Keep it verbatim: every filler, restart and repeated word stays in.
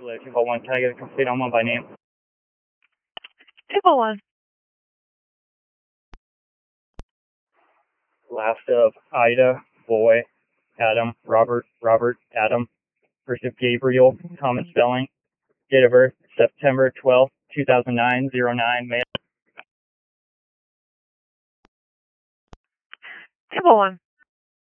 two oh one, can I get a complete on one by name? two oh one. Last of Ida, boy, Adam, Robert, Robert, Adam. First of Gabriel, common spelling. Date of birth, September twelfth, two thousand nine, oh nine, male. two oh one.